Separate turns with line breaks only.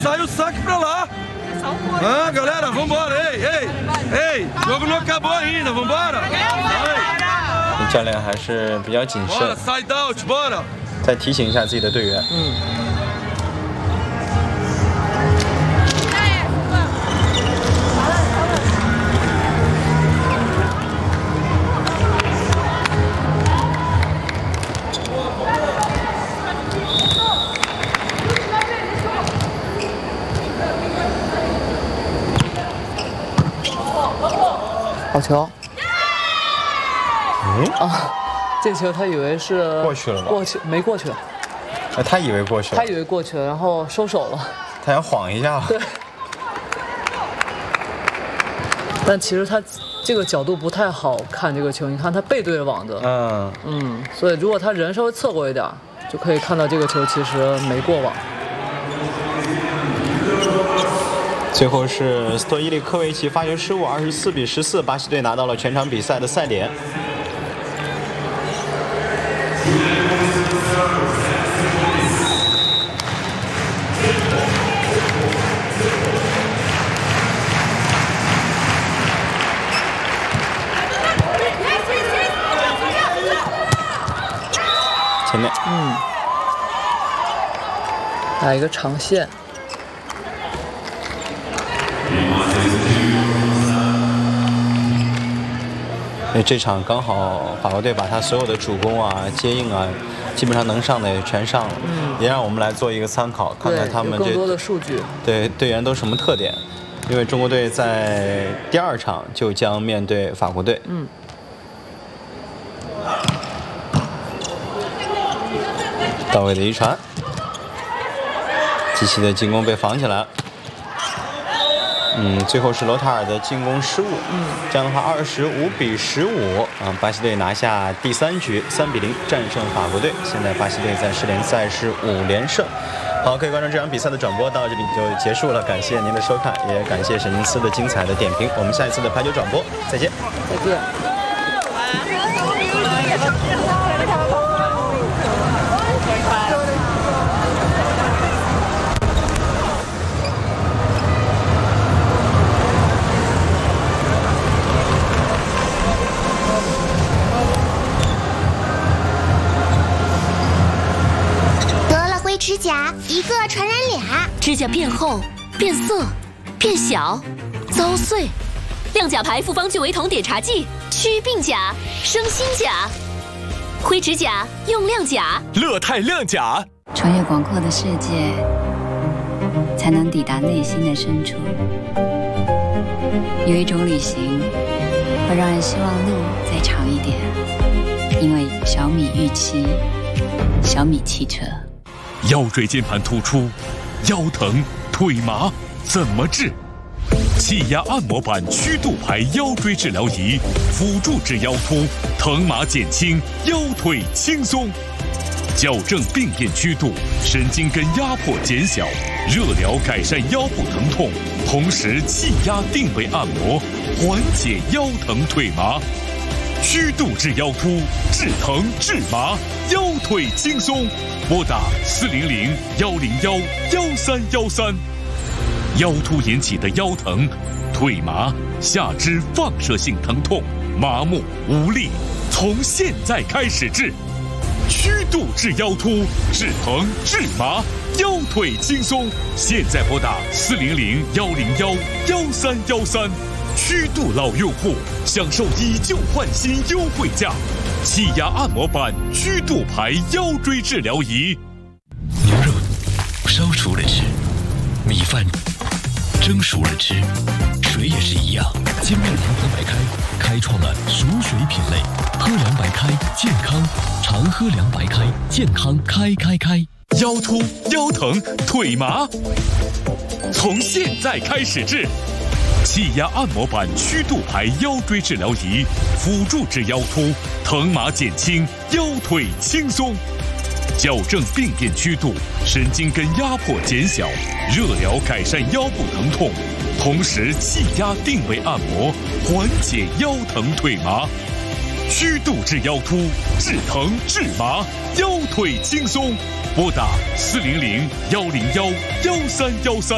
Sai o saque pra lá. Ah, galera, vambora. Ei, jogo não acabou ainda, vambora.
教练还是比较谨慎，
Side out, bora.
再提醒一下自己的队员。
好球！这球他以为是
过去了吗？
过去没过去，
他以为过去了，
他以为过去了，然后收手了。
他想晃一下。
对。但其实他这个角度不太好看这个球，你看他背对网的。所以如果他人稍微侧过一点，就可以看到这个球其实没过网。
最后是斯托伊利科维奇发球失误，24比14，巴西队拿到了全场比赛的赛点。前面，
打一个长线。
这场刚好法国队把他所有的主攻啊、接应啊，基本上能上的也全上了，也让我们来做一个参考，看看他们
更多的数据，
对队员都什么特点。因为中国队在第2场就将面对法国队。到位的一传，机器的进攻被防起来了。最后是罗塔尔的进攻失误。这样的话25比15啊，巴西队拿下第3局，3比0战胜法国队。现在巴西队在世联赛是5连胜。好，各位观众，这场比赛的转播到这里就结束了，感谢您的收看，也感谢沈金斯的精彩的点评。我们下一次的排球转播再见。
再见。
指甲一个传染俩，
指甲变厚、变色、变小、遭碎。亮甲牌复方聚维酮碘茶剂，祛病甲，生新甲。灰指甲用亮甲，
乐泰亮甲。
穿越广阔的世界，才能抵达内心的深处。有一种旅行，会让人希望路再长一点，因为小米预期，小米汽车。
腰椎间盘突出、腰疼、腿麻怎么治？气压按摩板曲度牌腰椎治疗仪，辅助治腰突，疼麻减轻，腰腿轻松，矫正病变曲度，神经根压迫减小，热疗改善腰部疼痛，同时气压定位按摩，缓解腰疼腿麻。曲度治腰突，治疼治麻，腰腿轻松。拨打400-101-1313。腰突引起的腰疼、腿麻、下肢放射性疼痛、麻木无力，从现在开始治。曲度治腰突，治疼治麻，腰腿轻松。现在拨打400-101-1313。曲度老用户享受以旧换新优惠价，气压按摩板曲度牌腰椎治疗仪。
牛肉烧熟了吃，米饭蒸熟了吃，水也是一样。煎酿阳光白开开创了熟水品类，喝凉白开健康，常喝凉白开健康开。
腰突、腰疼、腿麻，从现在开始治。气压按摩板曲度牌腰椎治疗仪，辅助治腰突，疼麻减轻，腰腿轻松，矫正病变曲度，神经根压迫减小，热疗改善腰部疼痛，同时气压定位按摩，缓解腰疼腿麻。曲度治腰突，治疼治麻，腰腿轻松。拨打400-101-1313。